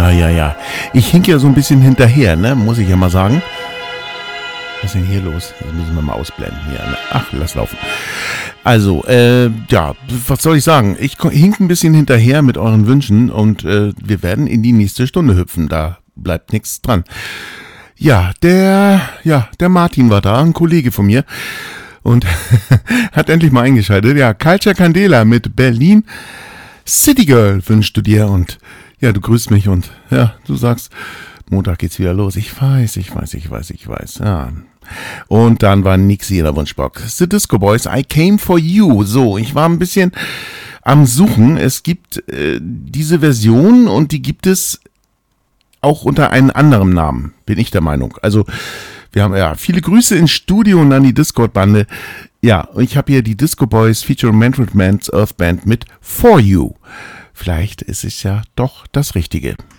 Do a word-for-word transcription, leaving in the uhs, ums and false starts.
Ja, ja, ja. Ich hink ja so ein bisschen hinterher, ne? Muss ich ja mal sagen. Was ist denn hier los? Das müssen wir mal ausblenden hier. Ne? Ach, lass laufen. Also, äh, ja, was soll ich sagen? Ich hink ein bisschen hinterher mit euren Wünschen und äh, wir werden in die nächste Stunde hüpfen. Da bleibt nichts dran. Ja, der, ja, der Martin war da, ein Kollege von mir. Und hat endlich mal eingeschaltet. Ja, Culture Candela mit Berlin City Girl wünschst du dir. Und ja, du grüßt mich und ja, du sagst, Montag geht's wieder los. Ich weiß, ich weiß, ich weiß, ich weiß. Ja. Und dann war Nixie in der Wunschbox. The Disco Boys, I Came For You. So, ich war ein bisschen am Suchen. Es gibt äh, diese Version und die gibt es auch unter einem anderen Namen, bin ich der Meinung. Also, wir haben ja viele Grüße ins Studio und an die Discord-Bande. Ja, ich habe hier die Disco Boys featuring Manfred Mann's Earth Band mit For You. Vielleicht ist es ja doch das Richtige.